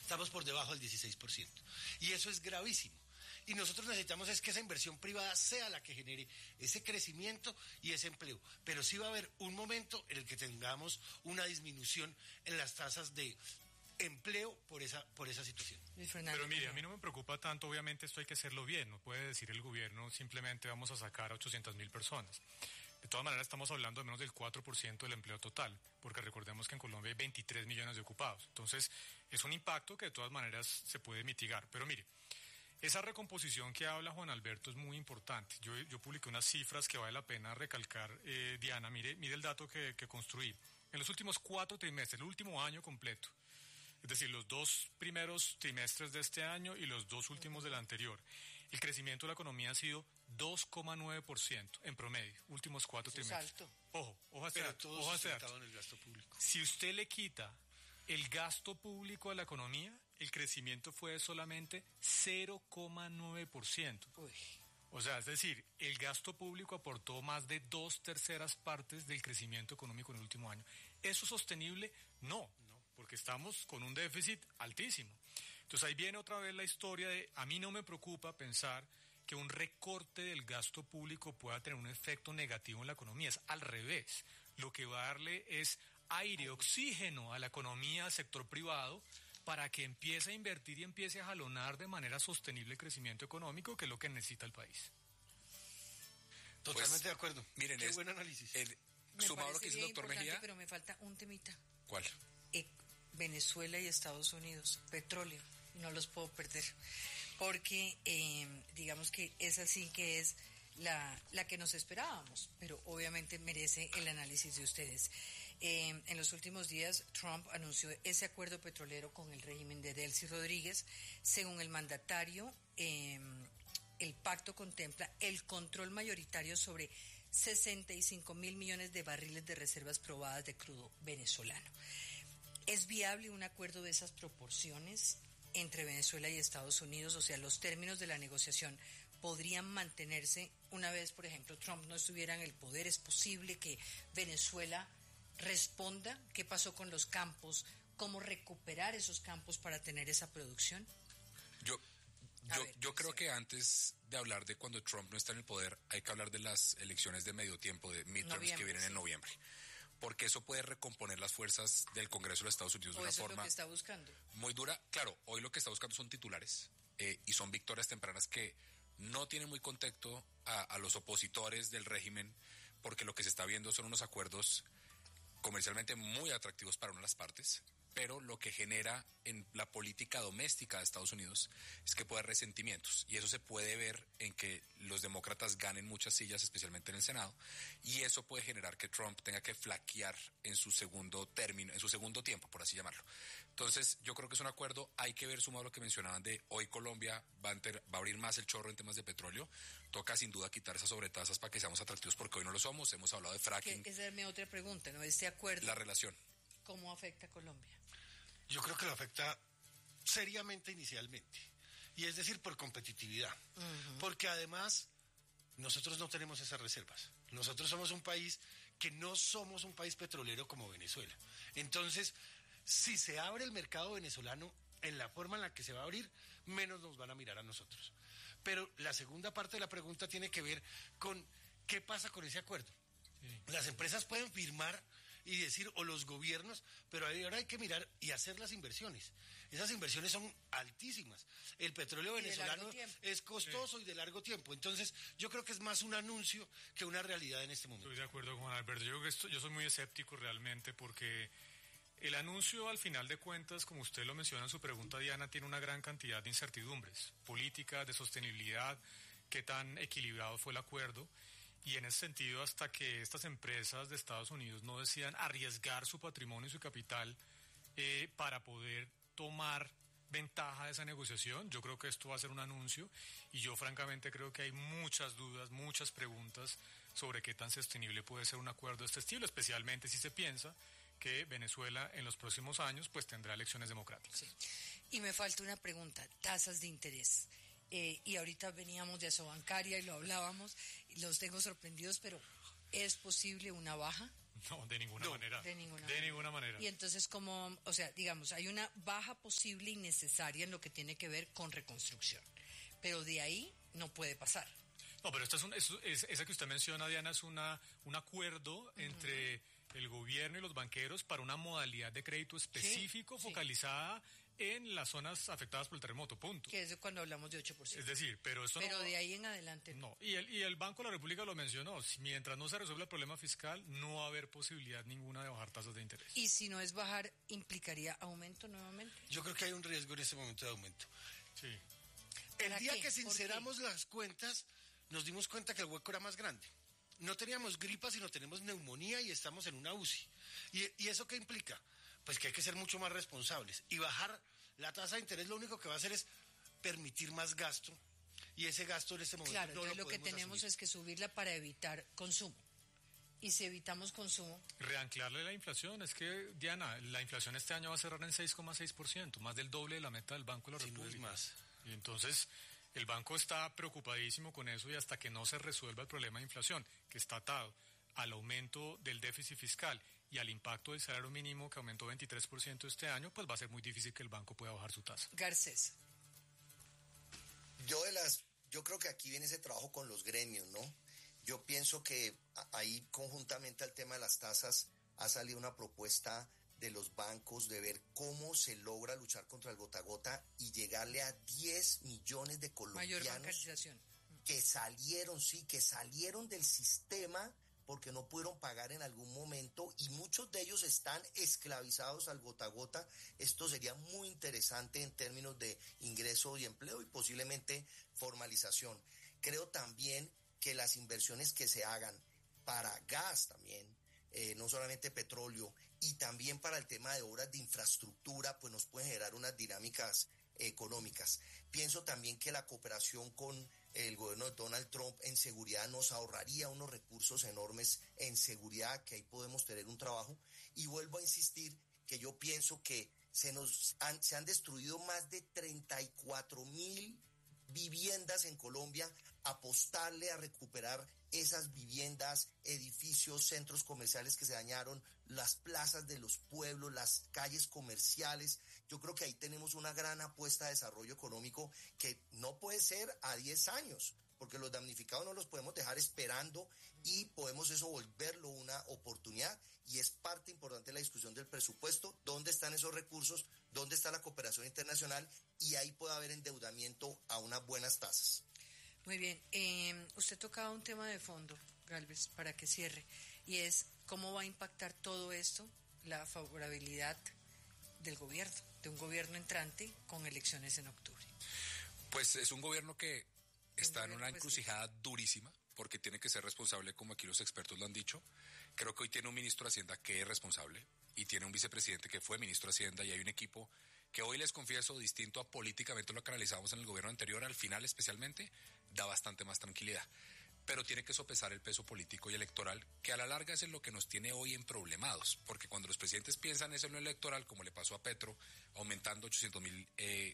estamos por debajo del 16%. Y eso es gravísimo. Y nosotros necesitamos es que esa inversión privada sea la que genere ese crecimiento y ese empleo. Pero sí va a haber un momento en el que tengamos una disminución en las tasas de empleo por esa situación. Pero mire, a mí no me preocupa tanto, obviamente esto hay que hacerlo bien, no puede decir el gobierno simplemente vamos a sacar a 800.000 personas. De todas maneras estamos hablando de menos del 4% del empleo total, porque recordemos que en Colombia hay 23 millones de ocupados. Entonces es un impacto que de todas maneras se puede mitigar. Pero mire, esa recomposición que habla Juan Alberto es muy importante. Yo publiqué unas cifras que vale la pena recalcar, Diana, mire el dato que construí. En los últimos 4 trimestres, el último año completo, es decir, los 2 primeros trimestres de este año y los 2 últimos del anterior, el crecimiento de la economía ha sido 2,9% en promedio, últimos 4 trimestres. Alto. Ojo a este dato. En el gasto público. Si usted le quita el gasto público a la economía, el crecimiento fue de solamente 0,9%. Uy. O sea, es decir, el gasto público aportó más de 2/3 partes del crecimiento económico en el último año. ¿Eso es sostenible? No, porque estamos con un déficit altísimo. Entonces ahí viene otra vez la historia de, a mí no me preocupa pensar que un recorte del gasto público pueda tener un efecto negativo en la economía. Es al revés. Lo que va a darle es aire, oxígeno a la economía, al sector privado, para que empiece a invertir y empiece a jalonar de manera sostenible el crecimiento económico, que es lo que necesita el país. Totalmente de acuerdo. Miren, qué buen análisis. Sumado a lo que dice el doctor Mejía. Pero me falta un temita. ¿Cuál? Venezuela y Estados Unidos, petróleo, no los puedo perder, porque digamos que esa sí que es la que nos esperábamos, pero obviamente merece el análisis de ustedes. En los últimos días, Trump anunció ese acuerdo petrolero con el régimen de Delcy Rodríguez. Según el mandatario, el pacto contempla el control mayoritario sobre 65.000 millones de barriles de reservas probadas de crudo venezolano. ¿Es viable un acuerdo de esas proporciones entre Venezuela y Estados Unidos? O sea, los términos de la negociación podrían mantenerse una vez, por ejemplo, Trump no estuviera en el poder. ¿Es posible que Venezuela responda? ¿Qué pasó con los campos? ¿Cómo recuperar esos campos para tener esa producción? Yo creo que antes de hablar de cuando Trump no está en el poder, hay que hablar de las elecciones de medio tiempo, de midterms, que vienen en noviembre. Porque eso puede recomponer las fuerzas del Congreso de los Estados Unidos de una forma es lo que está buscando. Muy dura. Claro, hoy lo que está buscando son titulares y son victorias tempranas que no tienen muy contexto a los opositores del régimen, porque lo que se está viendo son unos acuerdos comercialmente muy atractivos para una de las partes, pero lo que genera en la política doméstica de Estados Unidos es que puede haber resentimientos, y eso se puede ver en que los demócratas ganen muchas sillas, especialmente en el Senado, y eso puede generar que Trump tenga que flaquear en su segundo término, en su segundo tiempo, por así llamarlo. Entonces, yo creo que es un acuerdo. Hay que ver, sumado a lo que mencionaban de hoy Colombia va a abrir más el chorro en temas de petróleo. Toca sin duda quitar esas sobretasas para que seamos atractivos, porque hoy no lo somos. Hemos hablado de fracking. Esa es mi otra pregunta, ¿no? Este acuerdo, la relación, ¿cómo afecta a Colombia? Yo creo que lo afecta seriamente inicialmente, y es decir, por competitividad, porque además nosotros no tenemos esas reservas. Nosotros somos un país que no somos un país petrolero como Venezuela. Entonces, si se abre el mercado venezolano en la forma en la que se va a abrir, menos nos van a mirar a nosotros. Pero la segunda parte de la pregunta tiene que ver con qué pasa con ese acuerdo. Sí. Las empresas pueden firmar y decir, o los gobiernos, pero ahora hay que mirar y hacer las inversiones. Esas inversiones son altísimas. El petróleo venezolano es costoso y de largo tiempo. Entonces, yo creo que es más un anuncio que una realidad en este momento. Estoy de acuerdo con Alberto. Yo soy muy escéptico realmente, porque el anuncio, al final de cuentas, como usted lo menciona en su pregunta, Diana, tiene una gran cantidad de incertidumbres políticas, de sostenibilidad, qué tan equilibrado fue el acuerdo. Y en ese sentido, hasta que estas empresas de Estados Unidos no decidan arriesgar su patrimonio y su capital para poder tomar ventaja de esa negociación, yo creo que esto va a ser un anuncio, y yo francamente creo que hay muchas dudas, muchas preguntas sobre qué tan sostenible puede ser un acuerdo de este estilo, especialmente si se piensa que Venezuela en los próximos años pues tendrá elecciones democráticas. Sí. Y me falta una pregunta, tasas de interés. Y ahorita veníamos de Asobancaria y lo hablábamos, y los tengo sorprendidos, pero ¿es posible una baja? No, de ninguna manera. De ninguna De ninguna manera. Y entonces, como, o sea, digamos, hay una baja posible y necesaria en lo que tiene que ver con reconstrucción. Pero de ahí no puede pasar. No, pero esa que usted menciona, Diana, es un acuerdo entre el gobierno y los banqueros para una modalidad de crédito específico focalizada en las zonas afectadas por el terremoto, punto. Que es cuando hablamos de 8%. Es decir, pero esto Pero no, de ahí en adelante no. Y el Banco de la República lo mencionó, mientras no se resuelva el problema fiscal, no va a haber posibilidad ninguna de bajar tasas de interés. Y si no es bajar, ¿implicaría aumento nuevamente? Yo creo que hay un riesgo en ese momento de aumento. Sí. El día qué? que ¿Por sinceramos las cuentas, nos dimos cuenta que el hueco era más grande. No teníamos gripa, sino tenemos neumonía y estamos en una UCI. ¿Y eso qué implica? Pues que hay que ser mucho más responsables. Y bajar la tasa de interés lo único que va a hacer es permitir más gasto. Y ese gasto en este momento Claro, no entonces lo lo que podemos tenemos asumir. es que subirla para evitar consumo. Y si evitamos consumo, Reanclarle la inflación, es que, Diana, la inflación este año va a cerrar en 6,6%, más del doble de la meta del Banco de la Si no es República. más. Y entonces, el banco está preocupadísimo con eso y hasta que no se resuelva el problema de inflación, que está atado al aumento del déficit fiscal y al impacto del salario mínimo que aumentó 23% este año, pues va a ser muy difícil que el banco pueda bajar su tasa. Garcés. Yo creo que aquí viene ese trabajo con los gremios, ¿no? Yo pienso que ahí conjuntamente al tema de las tasas ha salido una propuesta de los bancos de ver cómo se logra luchar contra el gota a gota y llegarle a 10 millones de Mayor colombianos bancarización. que salieron del sistema porque no pudieron pagar en algún momento y muchos de ellos están esclavizados al gota a gota. Esto sería muy interesante en términos de ingreso y empleo y posiblemente formalización. Creo también que las inversiones que se hagan para gas también, no solamente petróleo, y también para el tema de obras de infraestructura, pues nos pueden generar unas dinámicas económicas. Pienso también que la cooperación con el gobierno de Donald Trump en seguridad nos ahorraría unos recursos enormes en seguridad, que ahí podemos tener un trabajo. Y vuelvo a insistir que yo pienso que se han destruido más de 34,000 viviendas en Colombia. Apostarle a recuperar esas viviendas, edificios, centros comerciales que se dañaron, las plazas de los pueblos, las calles comerciales. Yo creo que ahí tenemos una gran apuesta de desarrollo económico que no puede ser a 10 años, porque los damnificados no los podemos dejar esperando y podemos eso volverlo una oportunidad, y es parte importante de la discusión del presupuesto, dónde están esos recursos, dónde está la cooperación internacional, y ahí puede haber endeudamiento a unas buenas tasas. Muy bien. Usted tocaba un tema de fondo, Gálvez, para que cierre, y es cómo va a impactar todo esto la favorabilidad del gobierno, de un gobierno entrante con elecciones en octubre. Pues es un gobierno que está en gobierno, una pues, encrucijada durísima, porque tiene que ser responsable, como aquí los expertos lo han dicho. Creo que hoy tiene un ministro de Hacienda que es responsable y tiene un vicepresidente que fue ministro de Hacienda, y hay un equipo que hoy, les confieso, distinto a políticamente lo que analizábamos en el gobierno anterior, al final especialmente, da bastante más tranquilidad. Pero tiene que sopesar el peso político y electoral, que a la larga es en lo que nos tiene hoy emproblemados, porque cuando los presidentes piensan eso en lo electoral, como le pasó a Petro, aumentando 800,000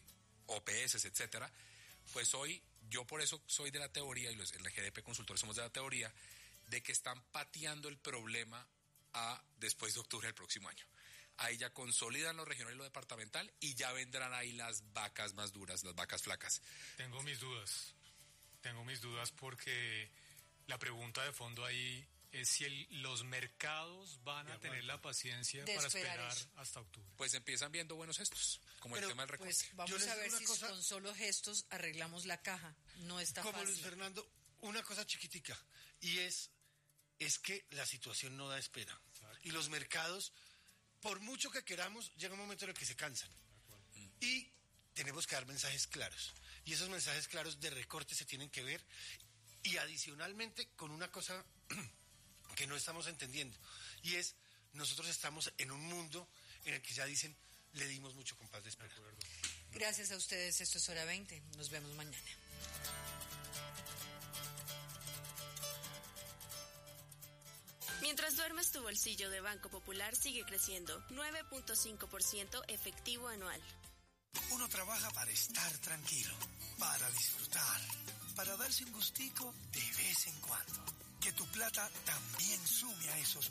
OPS, etcétera, pues hoy yo por eso soy de la teoría, y en la GDP Consultores somos de la teoría, de que están pateando el problema a después de octubre del próximo año. Ahí ya consolidan lo regional y lo departamental y ya vendrán ahí las vacas más duras, las vacas flacas. Tengo mis dudas porque la pregunta de fondo ahí es si los mercados van a tener la paciencia De para esperar esperar eso. hasta octubre. Pues empiezan viendo buenos gestos, como Pero, el tema del recorte. Pues Yo vamos les a digo ver una si cosa, con solo gestos arreglamos la caja. No está como fácil. Luis Fernando, una cosa chiquitica, y es que la situación no da espera. Y los mercados, por mucho que queramos, llega un momento en el que se cansan. Y tenemos que dar mensajes claros. Y esos mensajes claros de recorte se tienen que ver. Y adicionalmente con una cosa que no estamos entendiendo. Y es, nosotros estamos en un mundo en el que ya dicen, le dimos mucho compás de espera. Gracias a ustedes, esto es Hora 20. Nos vemos mañana. Mientras duermes, tu bolsillo de Banco Popular sigue creciendo, 9.5% efectivo anual. Uno trabaja para estar tranquilo, para disfrutar, para darse un gustico de vez en cuando. Que tu plata también sume a esos